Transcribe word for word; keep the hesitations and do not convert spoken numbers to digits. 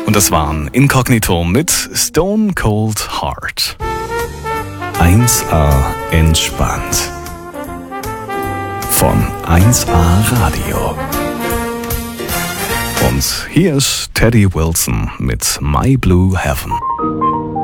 Und das waren Inkognito mit Stone Cold Heart. eins A entspannt. Von eins A Radio. Und hier ist Teddy Wilson mit My Blue Heaven.